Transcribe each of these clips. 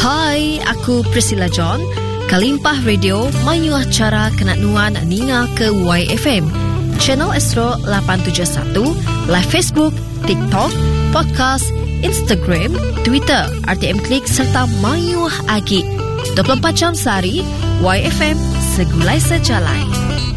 Hai, aku Priscilla John. Kalimpah Radio mayu acara kenak-nuan ninga ke YFM. Channel Astro 871, live Facebook, TikTok, podcast, Instagram, Twitter, RTM Klik serta mayu agi. 24 jam sehari, YFM segulai sejalai.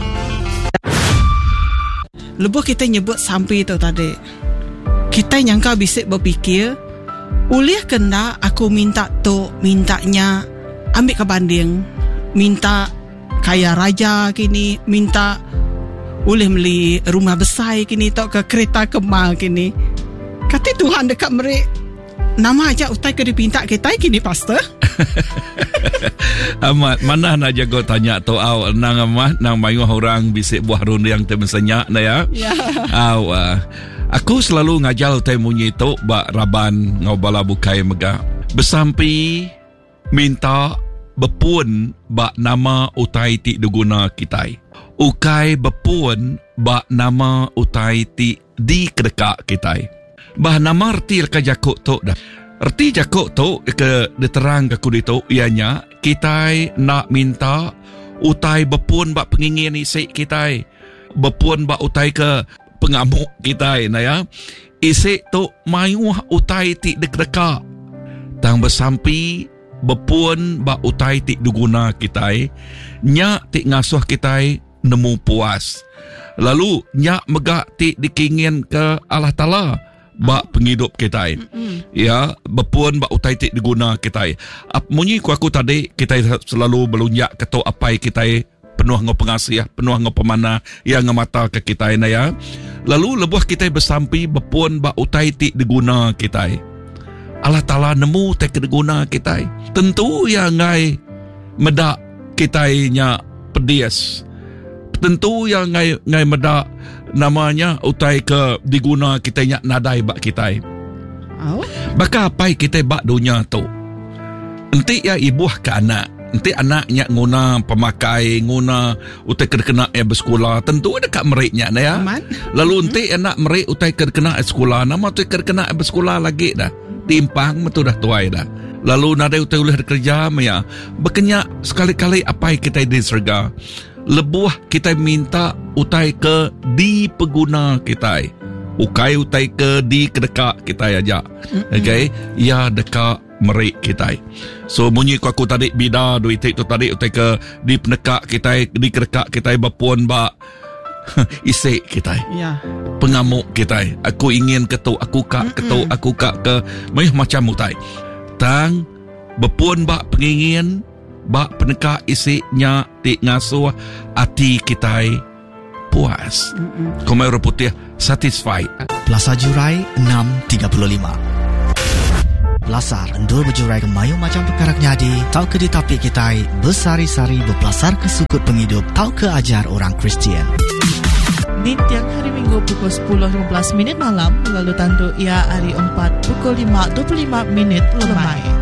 Lepas kita nyebut sampai tu tadi, kita nyangka bisa berfikir, ulih kena aku minta tu, mintanya ambil ke banding, minta kaya raja kini, minta boleh beli rumah besar kini, tak ke kereta kemal kini. Kata Tuhan dekat mereka, nama aja utai ke dipinta kita kini pastor. Amat mana nak jago tanya tu aw nang amat nang mayu orang bisik buah run yang temensenyak na ya. Ya. Aw aku selalu ngajal utai munyi tu bak raban ngobala bukai megah. Besampi minta bepun bak nama utai ti duguna kitai. Ukai bepun bak nama utai ti di kedekak kitai. Bah nama arti ka jakuk tu dah. Arti jakuk tu ke diterang ke kudi tu ianya kitai nak minta utai bepun bak pengingin isik kitai. Bepun bak utai ke pengamuk kitai na ya. Isik tu mayuh utai ti dekak. Tang bersampi bepun bak utai ti duguna kitai. Nyak ti ngasuh kitai nemu puas. Lalu nyak megak ti dikingin ke Allah Ta'ala bak penghidup kita. Ya, bepun bak utai tik diguna kita. Munyi ku aku tadi, kita selalu belunjak ketuk apai kita penuh ngau pengasih, penuh ngau pemana yang ngemata ke kita na ya. Lalu lebuh kita bersampi bepun bak utai tik diguna kita. Allah Ta'ala nemu tik diguna kita. Tentu yang ngai medak kita nya pedias. Tentu yang ngai medak namanya utai ke diguna kita nyak nadai bak kita. Oh. Baka apa kita bak dunia tu. Enti ya ibuh ke anak. Enti anak nyak nguna pemakai, nguna utai kena bersekolah. Tentu dekat meriknya na ya. Aman. Lalu enti anak merik utai kena sekolah. Nama utai kena bersekolah lagi dah. Timpang betul dah tuai dah. Lalu nadai utai ulih kerja ya. Berkenyak sekali-kali apa kita diserga. Lebuh kita minta utai ke di peguna kita. Ukai utai ke di kedekak kita aja. Okay. Ya dekat merik kita. So bunyi aku tadi bida duit tu tadi utai ke di penekak kita, di kedekak kita bapun bak isik kita. Ya. Pengamuk kita. Aku ingin ketuk, aku kak ketuk, aku kak ke macam utai. Tang bapun bak pengingin bak penekak isiknya tik ngasuh hati kita puas. Komai putih satisfied. Plaza Jurai 635. Belasar endur berjurai ke mayu macam perkara nyadi. Tau ke di tapi kita bersari-sari berpelasar ke sukut penghidup. Tau ke ajar orang Kristian. Di tiang hari Minggu pukul 10.15 malam. Lalu tandu ia hari 4 pukul 5.25 lemai.